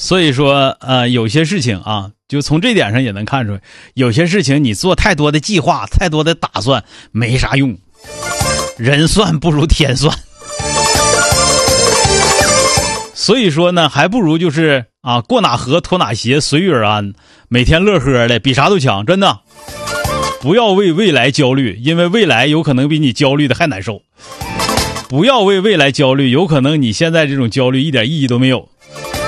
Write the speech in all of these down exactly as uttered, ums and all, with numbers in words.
所以说呃，有些事情啊，就从这点上也能看出来，有些事情你做太多的计划，太多的打算没啥用，人算不如天算。所以说呢，还不如就是啊，过哪河脱哪鞋，随遇而安，每天乐呵的，比啥都强，真的。不要为未来焦虑，因为未来有可能比你焦虑的还难受。不要为未来焦虑，有可能你现在这种焦虑一点意义都没有。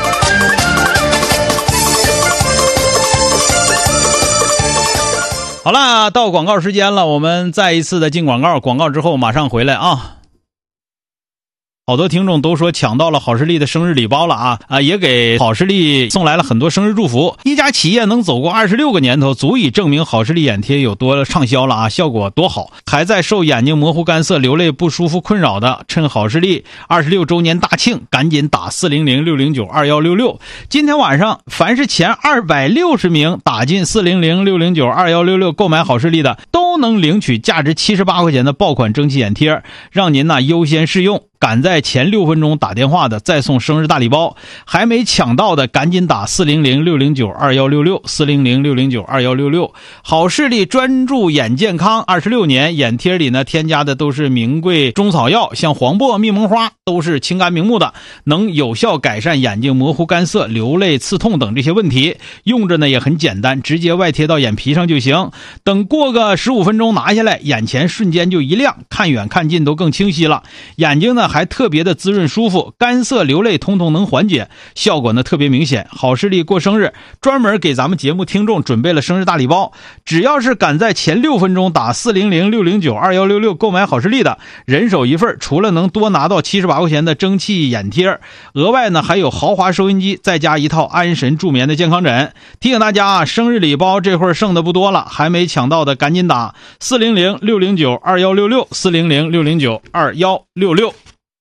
好了，到广告时间了，我们再一次的进广告，广告之后马上回来啊。好多听众都说抢到了好视力的生日礼包了啊啊，也给好视力送来了很多生日祝福。一家企业能走过二十六个年头，足以证明好视力眼贴有多畅销了啊，效果多好。还在受眼睛模糊、干涩、流泪不舒服困扰的，趁好视力二十六周年大庆，赶紧打四零零六零九二一六六。今天晚上，凡是前二百六十名打进四零零六零九二一六六购买好视力的，都能领取价值七十八块钱的爆款蒸汽眼贴，让您呢优先试用。赶在前六分钟打电话的再送生日大礼包，还没抢到的赶紧打四零零六零九二一六六 四零零六零九二一六六。好视力专注眼健康二十六年，眼贴里呢添加的都是名贵中草药，像黄柏、蜜蒙花都是清肝明目的，能有效改善眼睛模糊、干涩、流泪、刺痛等这些问题。用着呢也很简单，直接外贴到眼皮上就行。等过个十五分钟拿下来，眼前瞬间就一亮，看远看近都更清晰了。眼睛呢还特别的滋润舒服，干涩流泪通通能缓解，效果呢特别明显。好视力过生日，专门给咱们节目听众准备了生日大礼包，只要是赶在前六分钟打四零零六零九二一六六购买好视力的，人手一份，除了能多拿到七十八块钱的蒸汽眼贴，额外呢还有豪华收音机，再加一套安神助眠的健康枕。提醒大家啊，生日礼包这会儿剩的不多了，还没抢到的赶紧打四零零六零九二一六六 四零零六零九二一六六。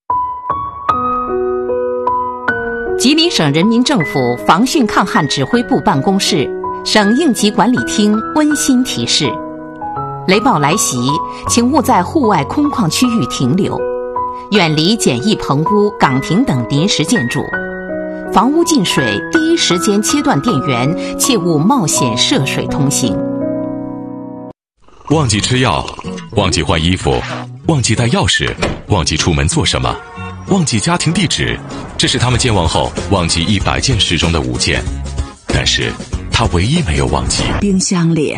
吉林省人民政府防汛抗旱指挥部办公室、省应急管理厅温馨提示：雷暴来袭，请勿在户外空旷区域停留，远离简易棚屋、岗亭等临时建筑。房屋进水，第一时间切断电源，切勿冒险涉水通行。 忘记吃药，忘记换衣服，忘记带钥匙，忘记出门做什么，忘记家庭地址，这是他们健忘后忘记一百件事中的五件，但是他唯一没有忘记冰箱里